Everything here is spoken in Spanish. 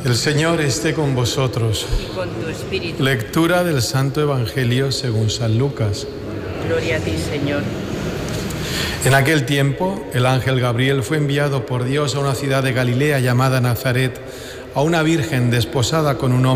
El Señor esté con vosotros. Y con tu espíritu. Lectura del Santo Evangelio según San Lucas. Gloria a ti, Señor. En aquel tiempo, el ángel Gabriel fue enviado por Dios a una ciudad de Galilea llamada Nazaret, a una virgen desposada con un hombre